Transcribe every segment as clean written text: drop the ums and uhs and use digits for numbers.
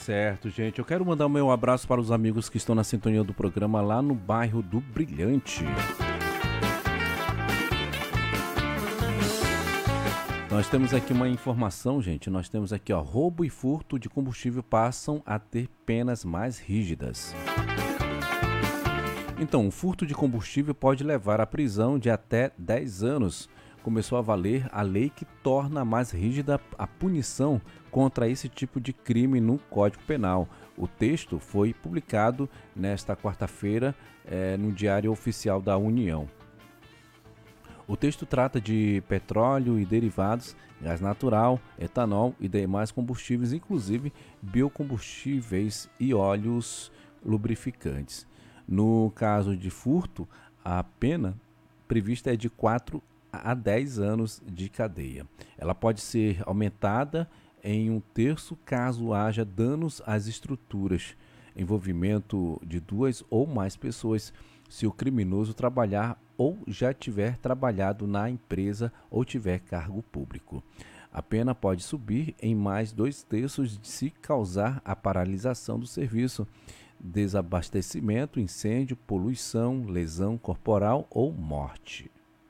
certo, gente. Eu quero mandar o meu abraço para os amigos que estão na sintonia do programa lá no bairro do Brilhante. Nós temos aqui uma informação, gente. Nós temos aqui, ó, roubo e furto de combustível passam a ter penas mais rígidas. Então, o furto de combustível pode levar à prisão de até 10 anos. Começou a valer a lei que torna mais rígida a punição contra esse tipo de crime no Código Penal. O texto foi publicado nesta quarta-feira no Diário Oficial da União. O texto trata de petróleo e derivados, gás natural, etanol e demais combustíveis, inclusive biocombustíveis e óleos lubrificantes. No caso de furto, a pena prevista é de 4 a 10 anos de cadeia. Ela pode ser aumentada em 1/3 caso haja danos às estruturas, envolvimento de 2 ou mais pessoas, se o criminoso trabalhar ou já tiver trabalhado na empresa ou tiver cargo público. A pena pode subir em mais 2/3 se causar a paralisação do serviço, desabastecimento, incêndio, poluição, lesão corporal ou morte.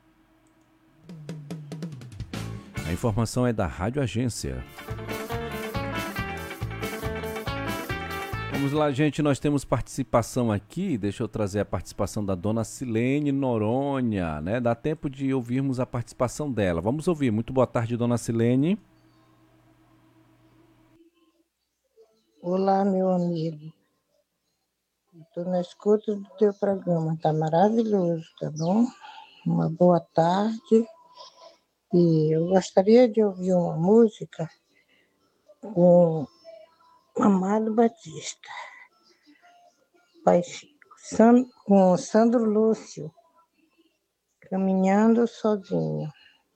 A informação é da Rádio Agência. Vamos lá, gente, nós temos participação aqui. Deixa eu trazer a participação da dona Silene Noronha, né? Dá tempo de ouvirmos a participação dela. Vamos ouvir. Muito boa tarde, dona Silene. Olá, meu amigo. Estou na escuta do teu programa. Tá maravilhoso, tá bom? Uma boa tarde. E eu gostaria de ouvir uma música com Amado Batista. Com Sandro Lúcio, Caminhando Sozinho.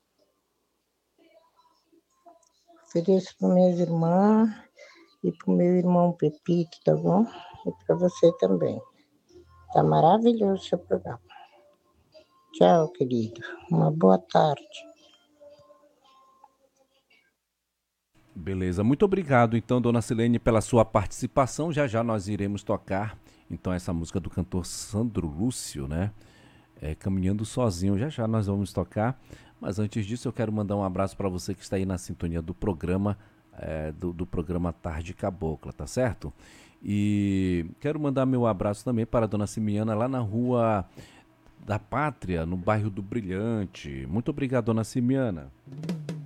Ofereço para minhas irmãs e para o meu irmão Pepito, tá bom? E para você também. Tá maravilhoso o seu programa. Tchau, querido. Uma boa tarde. Beleza, muito obrigado então, dona Silene, pela sua participação. Já já nós iremos tocar então essa música do cantor Sandro Lúcio, né? Caminhando Sozinho. Já já nós vamos tocar, mas antes disso eu quero mandar um abraço para você que está aí na sintonia do programa, do programa Tarde Cabocla, tá certo? E quero mandar meu abraço também para a dona Simiana lá na Rua da Pátria, no bairro do Brilhante. Muito obrigado, dona Simiana.